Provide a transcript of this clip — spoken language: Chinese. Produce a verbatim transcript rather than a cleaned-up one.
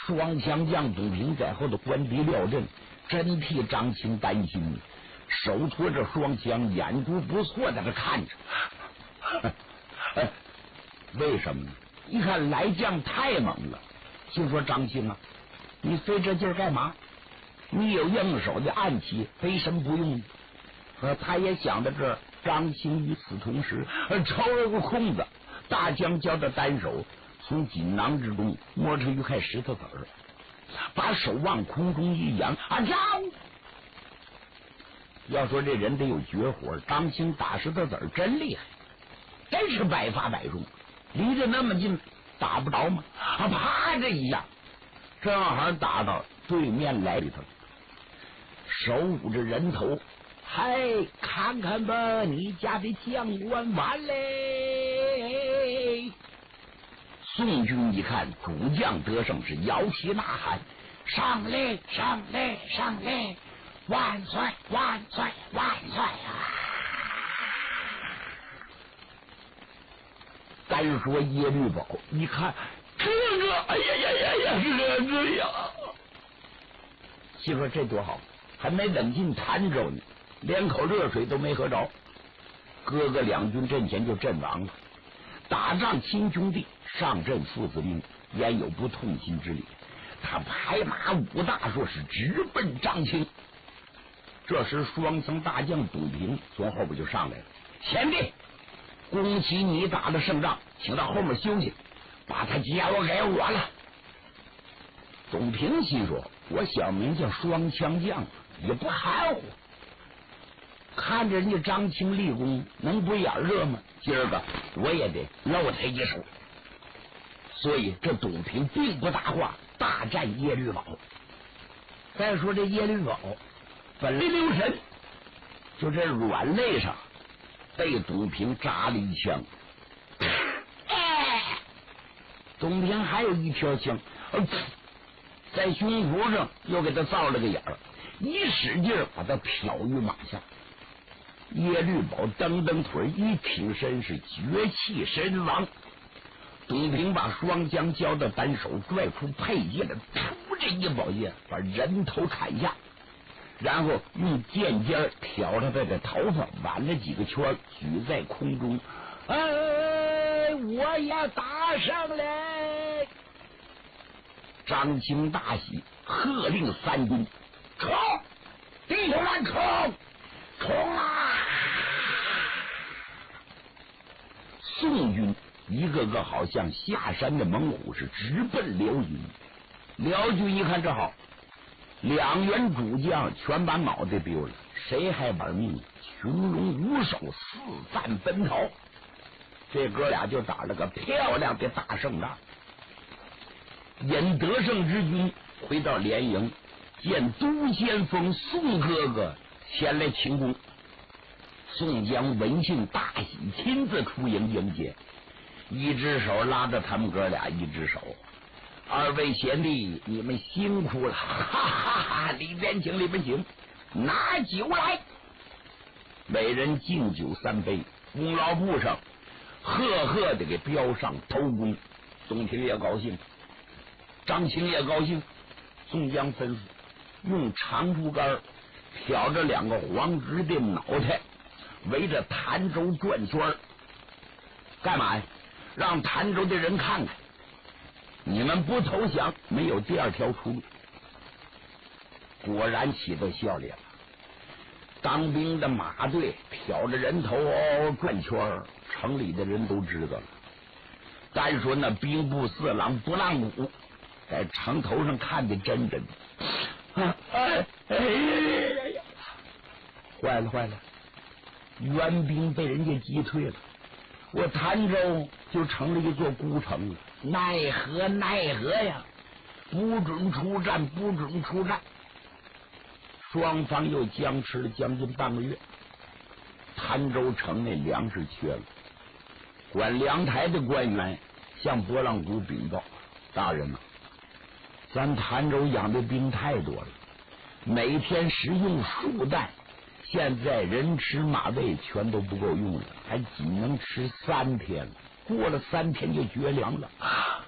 双枪将东平在后的官敌廖振真替张青担心，手托着双枪，眼珠不错在这看着。哎，为什么呢？一看来将太猛了，就说张青啊，你费这劲儿干嘛？你有应手的暗器，为什么不用？呃，他也想到这儿。张青与此同时，抽了个空子，大将交的单手从锦囊之中摸出一块石头子儿，把手往空中一扬，啊招！要说这人得有绝活，张青打石头子儿真厉害，真是百发百中，离着那么近打不着吗？啊啪这一下，正好打到对面来里头，手捂着人头。嗨，看看吧，你家的将官完嘞！宋军一看主将得胜，是摇旗呐喊：上嘞，上嘞，上嘞！万岁，万岁，万岁啊！单说耶律宝一看，哥哥，哎呀呀呀呀，哥哥呀！心说这多好，还没等进潭州呢。连口热水都没喝着，哥哥两军阵前就阵亡了。打仗亲兄弟，上阵父子兵，焉有不痛心之理？他拍马舞大说是直奔张青。这时双枪大将董平从后边就上来了：贤弟，恭喜你打了胜仗，请到后面休息，把他交给我了。董平心说：我小名叫双枪将，也不含糊。看着人家张青立功，能不眼热吗？今儿个我也得露他一手。所以这董平并不搭话，大战耶律宝。再说这耶律宝本来留神，就这软肋上被董平扎了一枪。哎，董平还有一条枪，在胸脯上又给他造了个眼儿，一使劲把他挑于马下。耶律宝蹬蹬腿一挺身，是绝气身亡。董平把双枪交到单手，拽出佩剑的，突这一宝剑把人头砍下，然后用剑尖挑着他的头发，挽了几个圈，举在空中。哎，我要打上来！张青大喜，喝令三军冲！弟兄们冲！冲啊！宋军一个个好像下山的猛虎，是直奔辽军。辽军一看这好，两员主将全把脑袋丢了，谁还玩命？群龙无首，四散奔逃。这哥俩就打了个漂亮的大胜仗。引得胜之军回到连营，见都先锋宋哥哥前来请功。宋江闻讯大喜，亲自出营迎接，一只手拉着他们哥俩，一只手：二位贤弟，你们辛苦了！哈哈哈！里边请，里边请，拿酒来！每人敬酒三杯，功劳簿上赫赫的给标上头功。董平也高兴，张青也高兴。宋江吩咐用长竹竿挑着两个黄直的脑袋，围着潭州转圈，干嘛呀？让潭州的人看看，你们不投降，没有第二条出路。果然起到效力了。当兵的马队挑着人头哦转圈，城里的人都知道了。单说那兵部四郎不浪武在城头上看的真真的，啊哎哎呀呀！坏了坏了，援兵被人家击退了，我潭州就成了一座孤城了。奈何奈何呀！不准出战，不准出战！双方又僵持了将近半个月，潭州城内粮食缺了。管粮台的官员向拨浪鼓禀报：大人呐、啊，咱潭州养的兵太多了，每天食用数担，现在人吃马喂全都不够用了，还仅能吃三天了。过了三天就绝粮了。